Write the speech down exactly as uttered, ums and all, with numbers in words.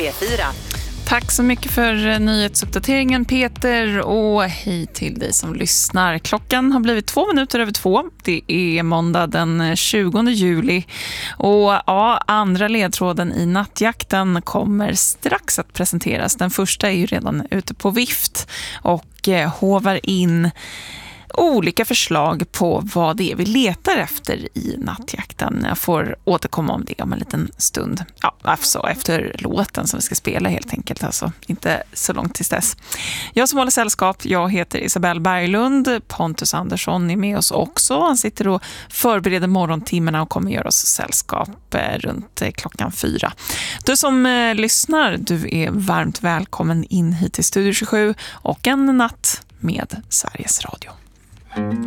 P fyra. Tack så mycket för nyhetsuppdateringen, Peter, och hej till dig som lyssnar. Klockan har blivit två minuter över två. Det är måndag den tjugonde juli och ja, andra ledtråden i nattjakten kommer strax att presenteras. Den första är ju redan ute på vift och eh, hovar in olika förslag på vad det är vi letar efter i nattjakten. Jag får återkomma om det om en liten stund. Ja, alltså efter låten som vi ska spela helt enkelt. Alltså inte så långt tills dess. Jag som håller sällskap, jag heter Isabelle Berglund. Pontus Andersson är med oss också. Han sitter och förbereder morgontimmarna och kommer göra oss sällskap runt klockan fyra. Du som eh, lyssnar, du är varmt välkommen in hit till Studio tjugosju och en natt med Sveriges Radio.